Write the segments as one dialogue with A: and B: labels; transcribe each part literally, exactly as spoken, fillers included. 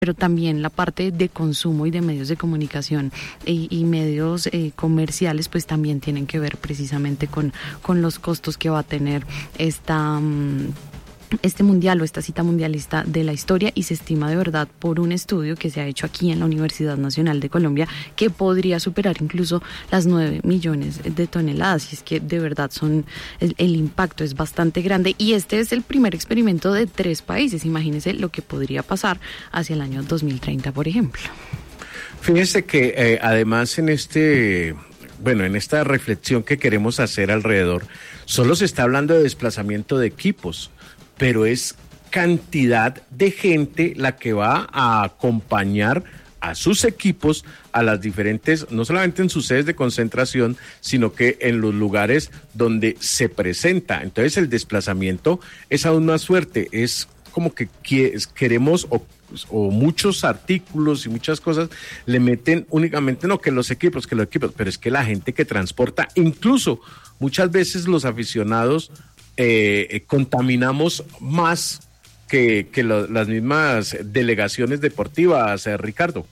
A: pero también la parte de consumo y de medios de comunicación y, y medios eh, comerciales, pues también tienen que ver precisamente con, con los costos que va a tener esta... Um, este mundial o esta cita mundialista de la historia, y se estima de verdad por un estudio que se ha hecho aquí en la Universidad Nacional de Colombia que podría superar incluso las nueve millones de toneladas, y es que de verdad son el, el impacto es bastante grande, y este es el primer experimento de tres países. Imagínense lo que podría pasar hacia el año dos mil treinta, por ejemplo.
B: Fíjese que eh, además en este... Bueno, en esta reflexión que queremos hacer alrededor, solo se está hablando de desplazamiento de equipos, pero es cantidad de gente la que va a acompañar a sus equipos a las diferentes, no solamente en sus sedes de concentración, sino que en los lugares donde se presenta. Entonces el desplazamiento es aún más fuerte, es como que queremos o, o muchos artículos y muchas cosas le meten únicamente, no que los equipos, que los equipos, pero es que la gente que transporta, incluso muchas veces los aficionados Eh, eh, contaminamos más que, que lo, las mismas delegaciones deportivas, eh, Ricardo.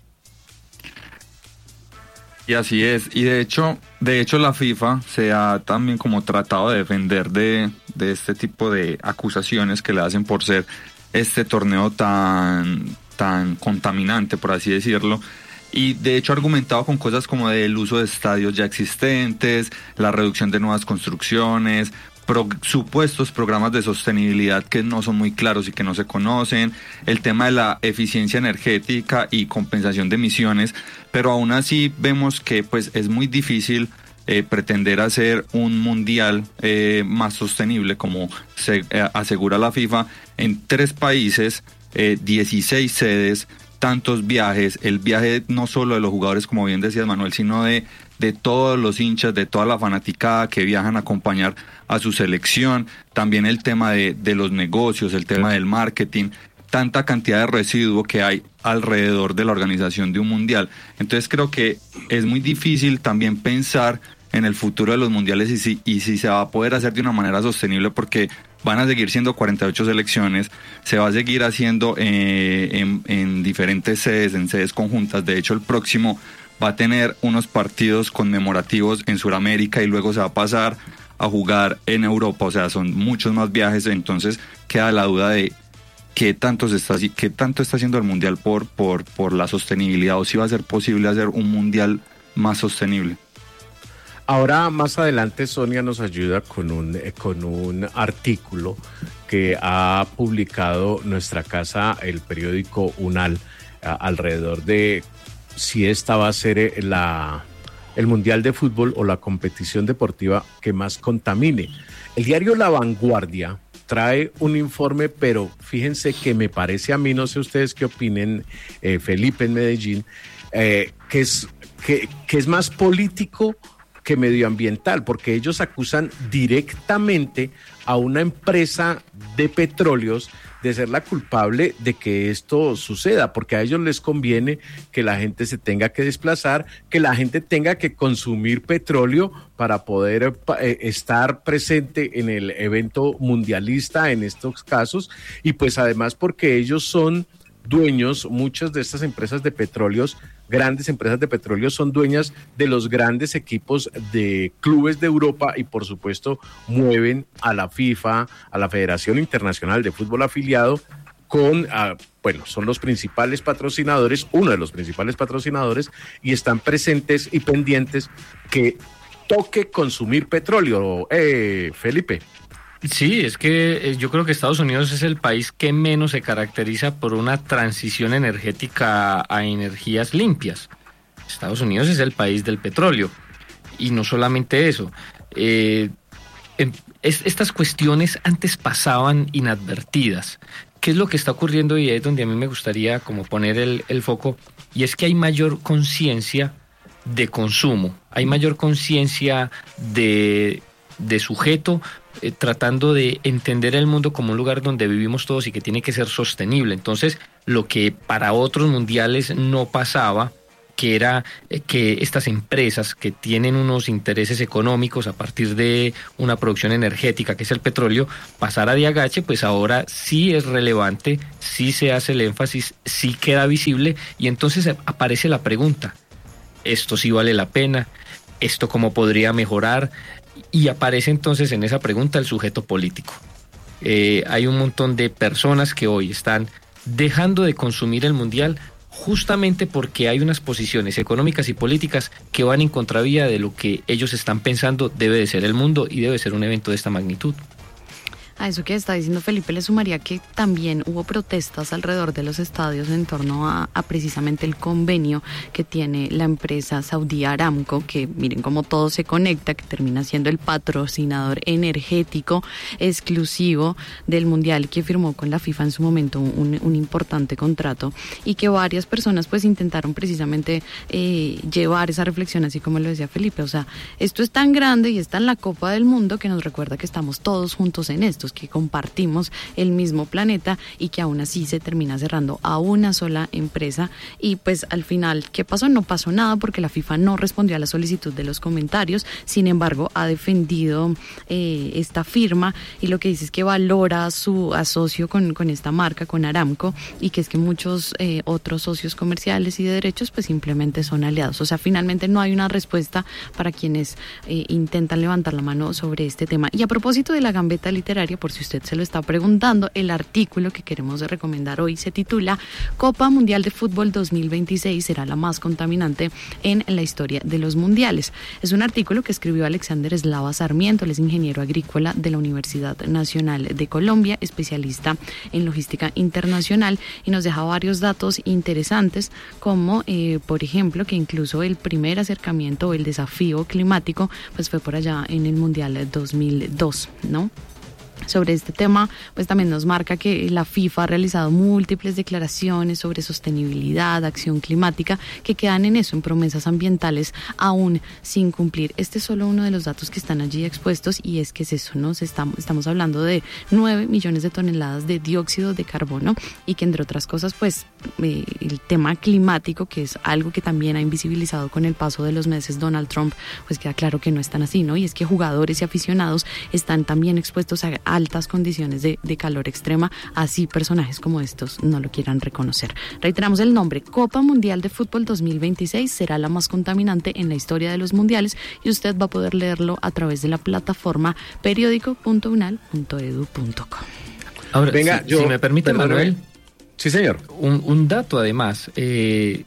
C: Y así es, y de hecho, de hecho la FIFA se ha también como tratado de defender de, de este tipo de acusaciones que le hacen por ser este torneo tan, tan contaminante, por así decirlo. Y de hecho ha argumentado con cosas como el uso de estadios ya existentes, la reducción de nuevas construcciones, Pro, supuestos programas de sostenibilidad que no son muy claros y que no se conocen, el tema de la eficiencia energética y compensación de emisiones, pero aún así vemos que pues es muy difícil eh, pretender hacer un mundial eh, más sostenible, como se eh, asegura la FIFA, en tres países, eh, dieciséis sedes, tantos viajes, el viaje no solo de los jugadores, como bien decías Manuel, sino de, de todos los hinchas, de toda la fanaticada que viajan a acompañar a su selección, también el tema de, de los negocios, el tema del marketing, tanta cantidad de residuo que hay alrededor de la organización de un mundial. Entonces creo que es muy difícil también pensar en el futuro de los mundiales y si, y si se va a poder hacer de una manera sostenible, porque van a seguir siendo cuarenta y ocho selecciones, se va a seguir haciendo eh, en, en diferentes sedes, en sedes conjuntas. De hecho, el próximo va a tener unos partidos conmemorativos en Sudamérica y luego se va a pasar a jugar en Europa, o sea, son muchos más viajes, entonces queda la duda de qué tanto se está, qué tanto está haciendo el mundial por, por, por la sostenibilidad, o si va a ser posible hacer un mundial más sostenible.
B: Ahora, más adelante, Sonia nos ayuda con un, con un artículo que ha publicado nuestra casa, el periódico UNAL, a, alrededor de si esta va a ser la, el Mundial de Fútbol o la competición deportiva que más contamine. El diario La Vanguardia trae un informe, pero fíjense que me parece a mí, no sé ustedes qué opinen, eh, Felipe en Medellín, eh, que, es, que, que es más político que medioambiental, porque ellos acusan directamente a una empresa de petróleos de ser la culpable de que esto suceda, porque a ellos les conviene que la gente se tenga que desplazar, que la gente tenga que consumir petróleo para poder eh, estar presente en el evento mundialista en estos casos, y pues además porque ellos son dueños, muchas de estas empresas de petróleos, grandes empresas de petróleo, son dueñas de los grandes equipos de clubes de Europa y por supuesto mueven a la FIFA, a la Federación Internacional de Fútbol afiliado con, uh, bueno, son los principales patrocinadores, uno de los principales patrocinadores, y están presentes y pendientes que toque consumir petróleo. Eh, Felipe.
D: Sí, es que yo creo que Estados Unidos es el país que menos se caracteriza por una transición energética a energías limpias. Estados Unidos es el país del petróleo. Y no solamente eso. Eh, es, estas cuestiones antes pasaban inadvertidas. ¿Qué es lo que está ocurriendo? Y es donde a mí me gustaría como poner el, el foco. Y es que hay mayor conciencia de consumo. Hay mayor conciencia de, de sujeto, Eh, tratando de entender el mundo como un lugar donde vivimos todos y que tiene que ser sostenible. Entonces, lo que para otros mundiales no pasaba, que era eh, que estas empresas que tienen unos intereses económicos a partir de una producción energética, que es el petróleo, pasara de agache, pues ahora sí es relevante, sí se hace el énfasis, sí queda visible, y entonces aparece la pregunta, ¿esto sí vale la pena? ¿Esto cómo podría mejorar? Y aparece entonces en esa pregunta el sujeto político. Eh, hay un montón de personas que hoy están dejando de consumir el mundial justamente porque hay unas posiciones económicas y políticas que van en contravía de lo que ellos están pensando debe de ser el mundo y debe ser un evento de esta magnitud.
A: A eso que está diciendo Felipe le sumaría que también hubo protestas alrededor de los estadios en torno a, a precisamente el convenio que tiene la empresa saudí Aramco, que miren cómo todo se conecta, que termina siendo el patrocinador energético exclusivo del Mundial, que firmó con la FIFA en su momento un, un importante contrato, y que varias personas pues intentaron precisamente eh, llevar esa reflexión, así como lo decía Felipe, o sea, esto es tan grande y está en la Copa del Mundo que nos recuerda que estamos todos juntos en esto, que compartimos el mismo planeta y que aún así se termina cerrando a una sola empresa. Y pues al final, ¿qué pasó? No pasó nada porque la FIFA no respondió a la solicitud de los comentarios, sin embargo ha defendido eh, esta firma, y lo que dice es que valora su asocio con, con esta marca, con Aramco, y que es que muchos eh, otros socios comerciales y de derechos pues simplemente son aliados. O sea, finalmente no hay una respuesta para quienes eh, intentan levantar la mano sobre este tema. Y a propósito de la gambeta literaria, por si usted se lo está preguntando, el artículo que queremos recomendar hoy se titula Copa Mundial de Fútbol dos mil veintiséis será la más contaminante en la historia de los mundiales. Es un artículo que escribió Alexander Slava Sarmiento, él es ingeniero agrícola de la Universidad Nacional de Colombia, especialista en logística internacional, y nos deja varios datos interesantes, como eh, por ejemplo que incluso el primer acercamiento o el desafío climático pues fue por allá en el Mundial dos mil dos, ¿no? Sobre este tema, pues también nos marca que la FIFA ha realizado múltiples declaraciones sobre sostenibilidad, acción climática, que quedan en eso, en promesas ambientales aún sin cumplir. Este es solo uno de los datos que están allí expuestos, y es que es eso, ¿no? Estamos, estamos hablando de nueve millones de toneladas de dióxido de carbono, y que entre otras cosas, pues eh, el tema climático, que es algo que también ha invisibilizado con el paso de los meses Donald Trump, pues queda claro que no es tan así, ¿no? Y es que jugadores y aficionados están también expuestos a altas condiciones de, de calor extrema, así personajes como estos no lo quieran reconocer. Reiteramos el nombre: Copa Mundial de Fútbol dos mil veintiséis será la más contaminante en la historia de los mundiales, y usted va a poder leerlo a través de la plataforma periódico punto unal punto edu punto co.
D: Ahora, Venga, si, yo, si me permite, perdón, Manuel.
B: Sí, señor.
D: Un, un dato además, eh,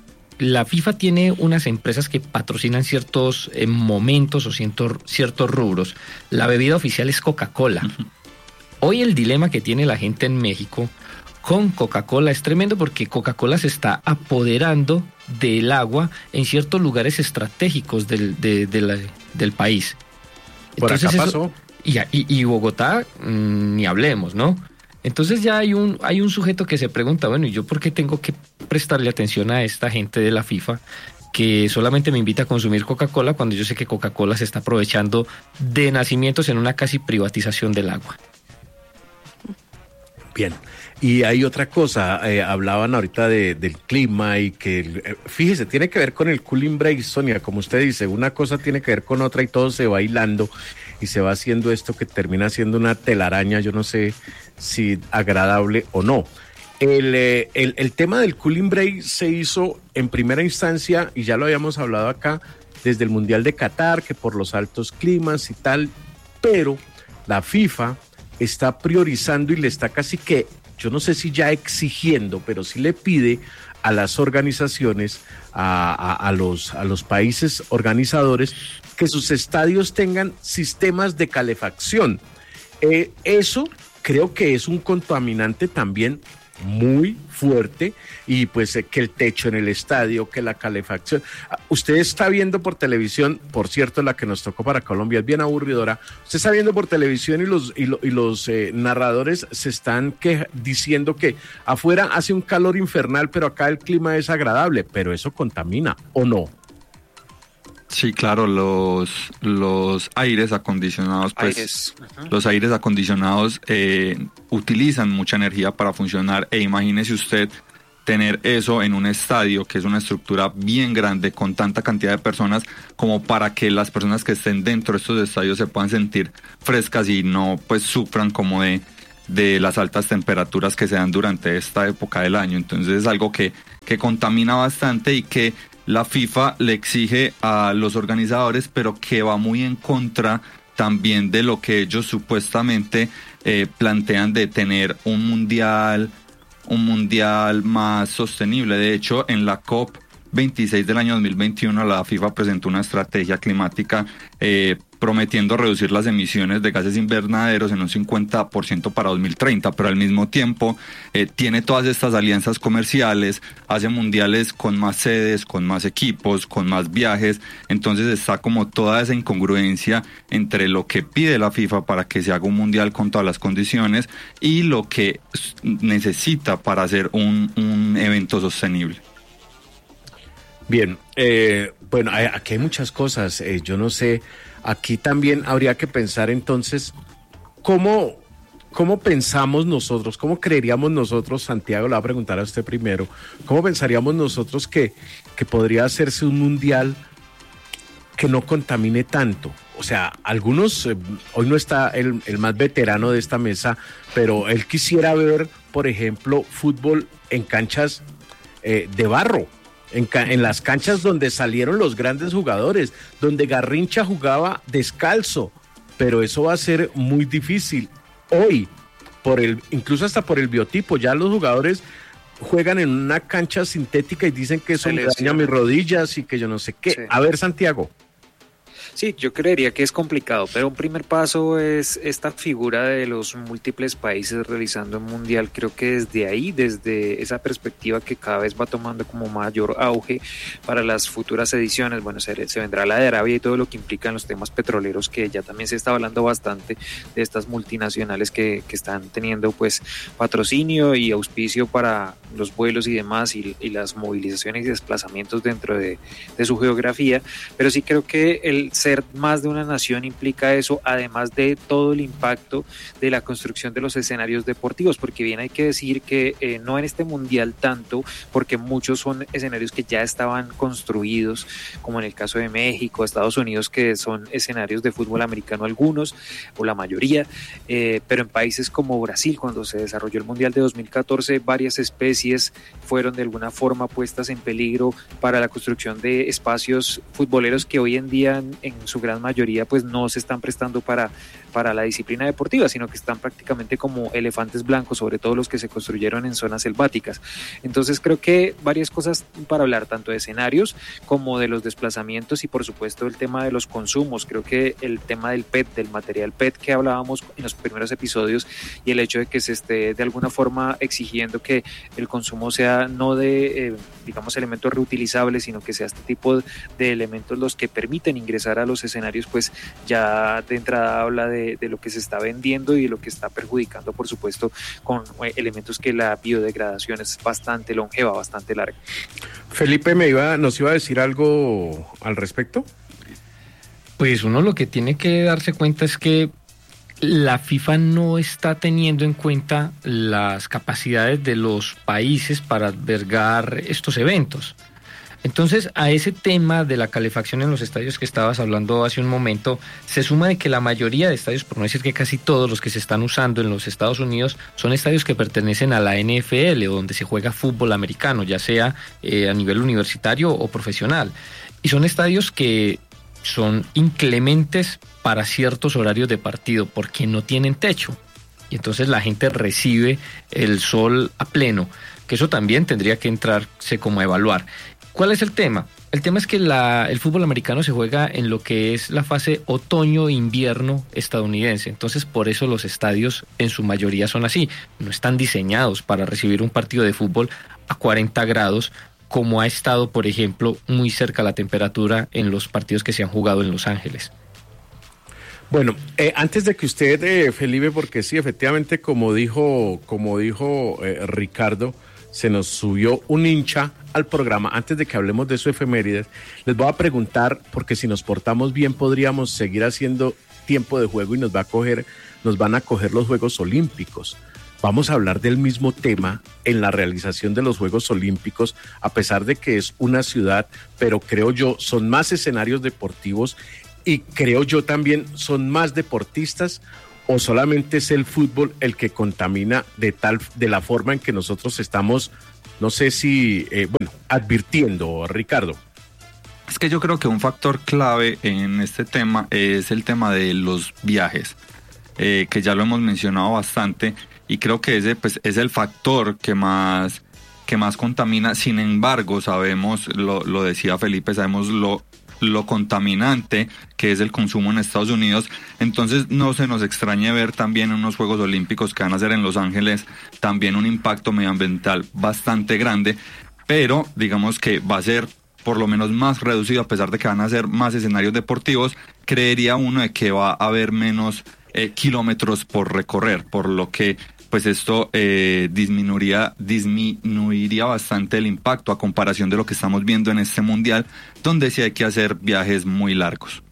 D: la FIFA tiene unas empresas que patrocinan ciertos eh, momentos o ciertos, ciertos rubros. La bebida oficial es Coca-Cola. Uh-huh. Hoy el dilema que tiene la gente en México con Coca-Cola es tremendo, porque Coca-Cola se está apoderando del agua en ciertos lugares estratégicos del, de, de la, del país.
B: Entonces, por acá pasó.
D: Eso, y, y, y Bogotá, mmm, ni hablemos, ¿no? Entonces ya hay un, hay un sujeto que se pregunta, bueno, ¿y yo por qué tengo que prestarle atención a esta gente de la FIFA que solamente me invita a consumir Coca-Cola cuando yo sé que Coca-Cola se está aprovechando de nacimientos en una casi privatización del agua?
B: Bien, y hay otra cosa, eh, hablaban ahorita de, del clima y que, eh, fíjese, tiene que ver con el cooling break, Sonia, como usted dice, una cosa tiene que ver con otra y todo se va hilando y se va haciendo esto que termina siendo una telaraña, yo no sé si agradable o no. El, eh, el, el tema del cooling break se hizo en primera instancia, y ya lo habíamos hablado acá, desde el Mundial de Qatar, que por los altos climas y tal, pero la FIFA está priorizando y le está casi que, yo no sé si ya exigiendo, pero sí le pide a las organizaciones, a, a, a, los, a los países organizadores, que sus estadios tengan sistemas de calefacción. Eh, eso creo que es un contaminante también muy fuerte, y pues eh, que el techo en el estadio, que la calefacción. Usted está viendo por televisión, por cierto, la que nos tocó para Colombia es bien aburridora. Usted está viendo por televisión y los y, lo, y los eh, narradores se están que, diciendo que afuera hace un calor infernal, pero acá el clima es agradable, pero eso contamina, ¿o no?
C: Sí, claro, los, los aires acondicionados, pues aires. los aires acondicionados eh, utilizan mucha energía para funcionar, e imagínese usted tener eso en un estadio, que es una estructura bien grande, con tanta cantidad de personas, como para que las personas que estén dentro de estos estadios se puedan sentir frescas y no pues sufran como de, de las altas temperaturas que se dan durante esta época del año. Entonces es algo que, que contamina bastante y que la FIFA le exige a los organizadores, pero que va muy en contra también de lo que ellos supuestamente eh, plantean de tener un mundial, un mundial más sostenible. De hecho, en la COP veintiséis del año dos mil veintiuno, la FIFA presentó una estrategia climática eh, prometiendo reducir las emisiones de gases invernaderos en un cincuenta por ciento para dos mil treinta, pero al mismo tiempo eh, tiene todas estas alianzas comerciales, hace mundiales con más sedes, con más equipos, con más viajes. Entonces está como toda esa incongruencia entre lo que pide la FIFA para que se haga un mundial con todas las condiciones y lo que necesita para hacer un, un evento sostenible.
B: Bien, eh, bueno, hay, aquí hay muchas cosas, eh, yo no sé, aquí también habría que pensar entonces, ¿cómo, cómo pensamos nosotros, cómo creeríamos nosotros, Santiago, le voy a preguntar a usted primero, cómo pensaríamos nosotros que, que podría hacerse un mundial que no contamine tanto? O sea, algunos, eh, hoy no está el, el más veterano de esta mesa, pero él quisiera ver, por ejemplo, fútbol en canchas eh, de barro. En, ca- en las canchas donde salieron los grandes jugadores, donde Garrincha jugaba descalzo, pero eso va a ser muy difícil. Hoy, por el, incluso hasta por el biotipo, ya los jugadores juegan en una cancha sintética y dicen que eso me daña mis rodillas y que yo no sé qué. Sí. A ver, Santiago.
E: Sí, yo creería que es complicado, pero un primer paso es esta figura de los múltiples países realizando un mundial. Creo que desde ahí, desde esa perspectiva que cada vez va tomando como mayor auge para las futuras ediciones, bueno, se, se vendrá la de Arabia y todo lo que implica en los temas petroleros, que ya también se está hablando bastante de estas multinacionales que, que están teniendo pues patrocinio y auspicio para los vuelos y demás, y, y las movilizaciones y desplazamientos dentro de, de su geografía. Pero sí creo que el ser más de una nación implica eso, además de todo el impacto de la construcción de los escenarios deportivos, porque bien hay que decir que eh, no en este mundial tanto, porque muchos son escenarios que ya estaban construidos, como en el caso de México, Estados Unidos, que son escenarios de fútbol americano algunos, o la mayoría, eh, pero en países como Brasil, cuando se desarrolló el mundial de dos mil catorce, varias especies fueron de alguna forma puestas en peligro para la construcción de espacios futboleros que hoy en día en, en su gran mayoría pues no se están prestando para, para la disciplina deportiva, sino que están prácticamente como elefantes blancos, sobre todo los que se construyeron en zonas selváticas. Entonces creo que varias cosas para hablar, tanto de escenarios como de los desplazamientos y por supuesto el tema de los consumos. Creo que el tema del P E T, del material P E T que hablábamos en los primeros episodios, y el hecho de que se esté de alguna forma exigiendo que el consumo sea no de eh, digamos elementos reutilizables, sino que sea este tipo de elementos los que permiten ingresar a los escenarios, pues ya de entrada habla de, de lo que se está vendiendo y de lo que está perjudicando, por supuesto, con elementos que la biodegradación es bastante longeva, bastante larga.
B: Felipe, me iba, ¿nos iba a decir algo al respecto?
D: Pues uno lo que tiene que darse cuenta es que la FIFA no está teniendo en cuenta las capacidades de los países para albergar estos eventos. Entonces, a ese tema de la calefacción en los estadios que estabas hablando hace un momento, se suma de que la mayoría de estadios, por no decir que casi todos los que se están usando en los Estados Unidos, son estadios que pertenecen a la N F L, o donde se juega fútbol americano, ya sea eh, a nivel universitario o profesional. Y son estadios que son inclementes para ciertos horarios de partido, porque no tienen techo. Y entonces la gente recibe el sol a pleno, que eso también tendría que entrarse como a evaluar. ¿Cuál es el tema? El tema es que la, el fútbol americano se juega en lo que es la fase otoño-invierno estadounidense. Entonces, por eso los estadios en su mayoría son así. No están diseñados para recibir un partido de fútbol a cuarenta grados, como ha estado, por ejemplo, muy cerca la temperatura en los partidos que se han jugado en Los Ángeles.
B: Bueno, eh, antes de que usted, eh, Felipe, porque sí, efectivamente, como dijo, como dijo eh, Ricardo, se nos subió un hincha al programa. Antes de que hablemos de su efemérides, les voy a preguntar, porque si nos portamos bien podríamos seguir haciendo tiempo de juego y nos va a coger, nos van a coger los Juegos Olímpicos. vamos a hablar del mismo tema en la realización de los Juegos Olímpicos, a pesar de que es una ciudad, pero creo yo, son más escenarios deportivos y creo yo también son más deportistas, o solamente es el fútbol el que contamina de tal, de la forma en que nosotros estamos, no sé si, eh, bueno, advirtiendo, Ricardo.
C: Es que yo creo que un factor clave en este tema es el tema de los viajes, eh, que ya lo hemos mencionado bastante, y creo que ese pues, es el factor que más, que más contamina. Sin embargo, sabemos, lo, lo decía Felipe, sabemos lo, lo contaminante que es el consumo en Estados Unidos. Entonces no se nos extrañe ver también en unos Juegos Olímpicos que van a ser en Los Ángeles también un impacto medioambiental bastante grande, pero digamos que va a ser por lo menos más reducido, a pesar de que van a ser más escenarios deportivos. Creería uno de que va a haber menos eh, kilómetros por recorrer, por lo que pues esto eh, disminuiría, disminuiría bastante el impacto a comparación de lo que estamos viendo en este mundial, donde sí hay que hacer viajes muy largos.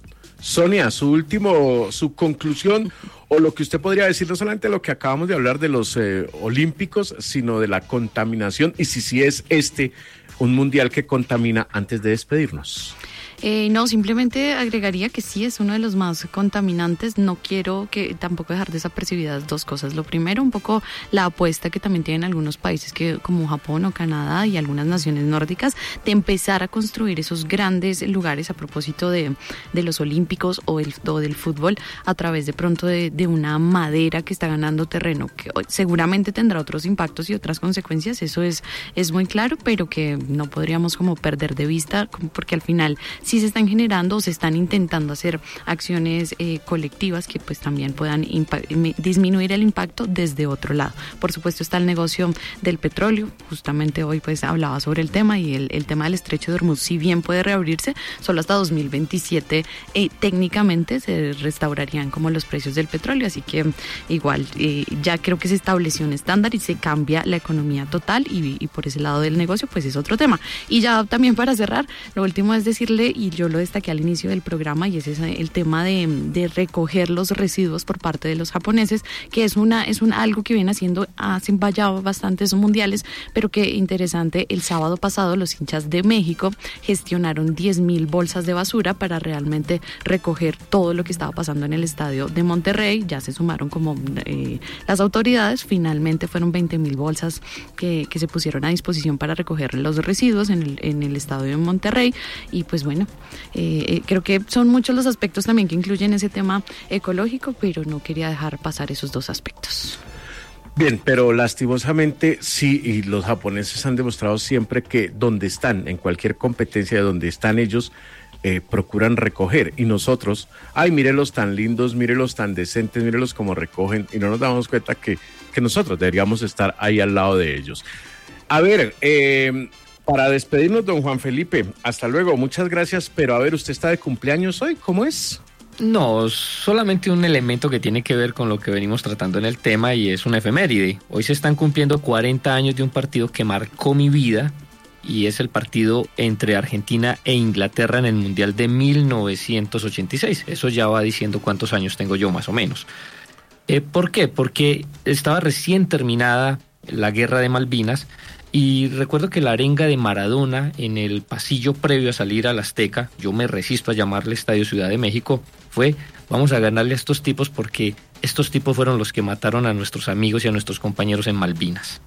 B: Sonia, su último, su conclusión, o lo que usted podría decir, no solamente lo que acabamos de hablar de los eh, olímpicos, sino de la contaminación, y si sí es este un mundial que contamina, antes de despedirnos.
A: Eh, no, simplemente agregaría que sí es uno de los más contaminantes. No quiero que tampoco dejar desapercibidas dos cosas. Lo primero, un poco la apuesta que también tienen algunos países que, como Japón o Canadá y algunas naciones nórdicas, de empezar a construir esos grandes lugares a propósito de, de los olímpicos o, el, o del fútbol, a través de pronto de, de una madera que está ganando terreno, que seguramente tendrá otros impactos y otras consecuencias. Eso es, es muy claro, pero que no podríamos como perder de vista, porque al final sí se están generando o se están intentando hacer acciones eh, colectivas que pues también puedan impa- disminuir el impacto desde otro lado. Por supuesto está el negocio del petróleo, justamente hoy pues hablaba sobre el tema, y el, el tema del estrecho de Hormuz, si bien puede reabrirse, solo hasta dos mil veintisiete eh, técnicamente se restaurarían como los precios del petróleo, así que igual eh, ya creo que se estableció un estándar y se cambia la economía total, y, y por ese lado del negocio pues es otro tema. Y ya también para cerrar, lo último es decirle, y yo lo destaqué al inicio del programa, y ese es el tema de, de recoger los residuos por parte de los japoneses, que es una es un algo que viene haciendo, hacen ya bastantes mundiales, pero que interesante, el sábado pasado los hinchas de México gestionaron diez mil bolsas de basura para realmente recoger todo lo que estaba pasando en el estadio de Monterrey. Ya se sumaron como eh, las autoridades, finalmente fueron veinte mil bolsas que, que se pusieron a disposición para recoger los residuos en el, en el estadio de Monterrey. Y pues bueno, Eh, eh, creo que son muchos los aspectos también que incluyen ese tema ecológico, pero no quería dejar pasar esos dos aspectos.
B: Bien, pero lastimosamente sí, y los japoneses han demostrado siempre que donde están, en cualquier competencia de donde están ellos, eh, procuran recoger, y nosotros, ay, mírelos tan lindos, mírelos tan decentes, mírelos como recogen, y no nos damos cuenta que, que nosotros deberíamos estar ahí al lado de ellos. A ver, eh... para despedirnos, don Juan Felipe, hasta luego, muchas gracias, pero a ver, ¿usted está de cumpleaños hoy? ¿Cómo es?
D: No, solamente un elemento que tiene que ver con lo que venimos tratando en el tema, y es una efeméride. Hoy se están cumpliendo cuarenta años de un partido que marcó mi vida, y es el partido entre Argentina e Inglaterra en el Mundial de mil novecientos ochenta y seis. Eso ya va diciendo cuántos años tengo yo, más o menos. Eh, ¿Por qué? Porque estaba recién terminada la Guerra de Malvinas, y recuerdo que la arenga de Maradona en el pasillo previo a salir al Azteca, yo me resisto a llamarle Estadio Ciudad de México, fue: vamos a ganarle a estos tipos porque estos tipos fueron los que mataron a nuestros amigos y a nuestros compañeros en Malvinas.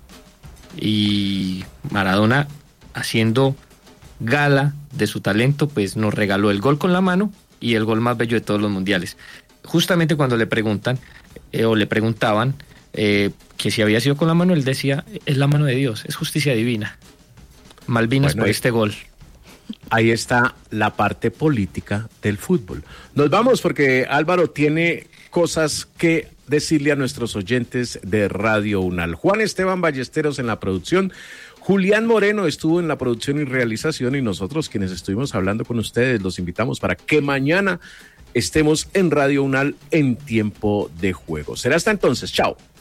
D: Y Maradona, haciendo gala de su talento, pues nos regaló el gol con la mano, y el gol más bello de todos los mundiales. Justamente cuando le preguntan, eh, o le preguntaban, eh, que si había sido con la mano, él decía: es la mano de Dios, es justicia divina. Malvinas, bueno, por este gol.
B: Ahí está la parte política del fútbol. Nos vamos porque Álvaro tiene cosas que decirle a nuestros oyentes de Radio UNAL. Juan Esteban Ballesteros en la producción, Julián Moreno estuvo en la producción y realización, y nosotros quienes estuvimos hablando con ustedes los invitamos para que mañana estemos en Radio UNAL en Tiempo de Juego. Será hasta entonces, chao.